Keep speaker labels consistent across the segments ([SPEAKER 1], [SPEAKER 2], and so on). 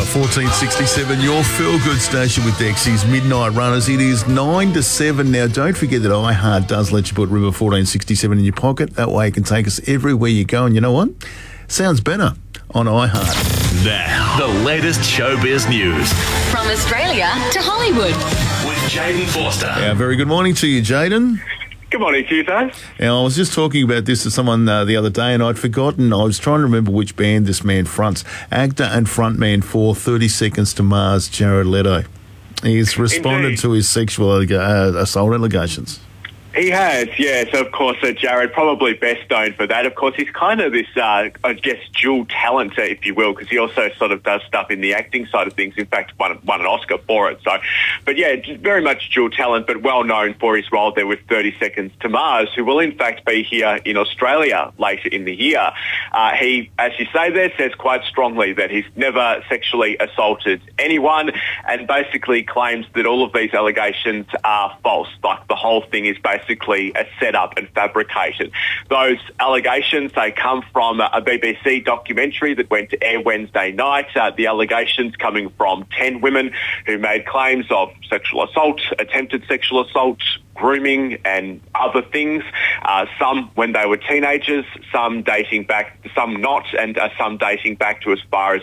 [SPEAKER 1] 1467, your feel-good station with Dexy's Midnight Runners. It is 9 to 7 now. Don't forget that iHeart does let you put River 1467 in your pocket. That way it can take us everywhere you go. And you know what? Sounds better on iHeart.
[SPEAKER 2] Now, the latest showbiz news.
[SPEAKER 3] From Australia to Hollywood.
[SPEAKER 2] With Jaden Forster.
[SPEAKER 1] Yeah, very good morning to you, Jaden.
[SPEAKER 4] Good morning to you, Dave.
[SPEAKER 1] Now, I was just talking about this to someone the other day, and I'd forgotten. I was trying to remember which band this man fronts. Actor and frontman for 30 Seconds to Mars, Jared Leto. He's responded
[SPEAKER 4] Indeed.
[SPEAKER 1] to his sexual assault allegations.
[SPEAKER 4] He has, yes. Of course, Jared, probably best known for that. Of course, he's kind of this, I guess, dual talent, if you will, because he also sort of does stuff in the acting side of things. In fact, won an Oscar for it. So, but yeah, very much dual talent, but well known for his role there with 30 Seconds to Mars, who will in fact be here in Australia later in the year. He, as you say there, says quite strongly that he's never sexually assaulted anyone, and basically claims that all of these allegations are false. Like the whole thing is basically a setup and fabrication. Those allegations, they come from a BBC documentary that went to air Wednesday night. The allegations coming from 10 women who made claims of sexual assault, attempted sexual assault, grooming and other things, some when they were teenagers, some dating back, some not, and some dating back to as far as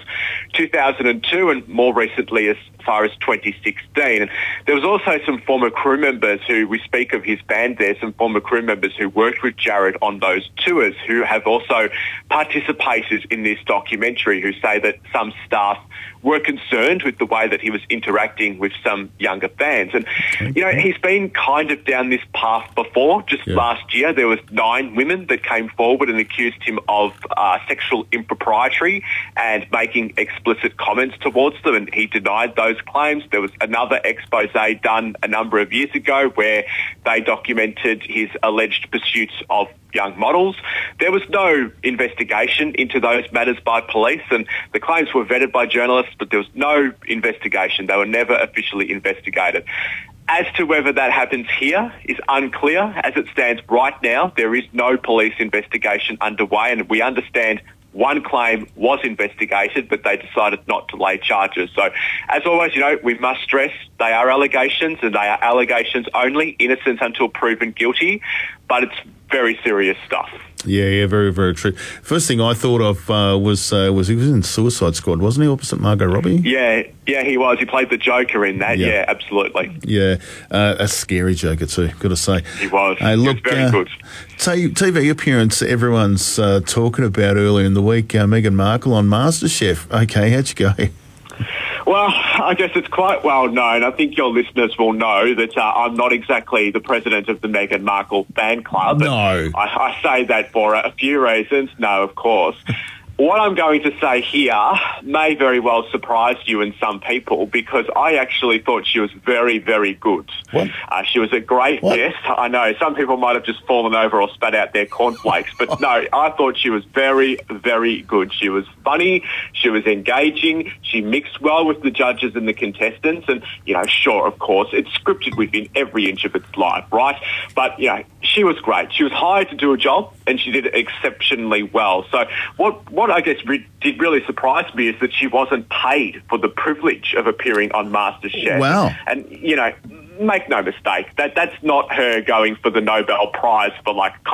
[SPEAKER 4] 2002 and more recently as far as 2016. And there was also some former crew members who, we speak of his band there, some former crew members who worked with Jared on those tours who have also participated in this documentary, who say that some staff were concerned with the way that he was interacting with some younger fans. And, you know, he's been kind of down this path before. Just last year, there was 9 women that came forward and accused him of sexual impropriety and making explicit comments towards them, and he denied those claims. There was another expose done a number of years ago where they documented his alleged pursuits of young models. There was no investigation into those matters by police, and the claims were vetted by journalists, but there was no investigation. They were never officially investigated. As to whether that happens here is unclear. As it stands right now, there is no police investigation underway, and we understand one claim was investigated, but they decided not to lay charges. So, as always, you know, we must stress they are allegations, and they are allegations only, innocent until proven guilty, but it's very serious stuff.
[SPEAKER 1] Yeah, very, very true. First thing I thought of was he was in Suicide Squad, wasn't he, opposite Margot Robbie?
[SPEAKER 4] Yeah, he was. He played the Joker in that. Yeah, absolutely.
[SPEAKER 1] Yeah, a scary Joker too, got to say.
[SPEAKER 4] He was.
[SPEAKER 1] Look,
[SPEAKER 4] he was very good.
[SPEAKER 1] TV appearance everyone's talking about earlier in the week, Meghan Markle on MasterChef. Okay, how'd you go?
[SPEAKER 4] Well, I guess it's quite well known. I think your listeners will know that I'm not exactly the president of the Meghan Markle fan club.
[SPEAKER 1] No.
[SPEAKER 4] I say that for a few reasons. No, of course. What I'm going to say here may very well surprise you and some people, because I actually thought she was very, very good.
[SPEAKER 1] What?
[SPEAKER 4] She was a great guest. I know some people might have just fallen over or spat out their cornflakes, but no, I thought she was very, very good. She was funny. She was engaging. She mixed well with the judges and the contestants. And, you know, sure, of course, it's scripted within every inch of its life, right? But, you know, she was great. She was hired to do a job, and she did it exceptionally well. So what I guess did really surprise me is that she wasn't paid for the privilege of appearing on MasterChef.
[SPEAKER 1] Wow.
[SPEAKER 4] And, you know, make no mistake, that's not her going for the Nobel Prize for, like,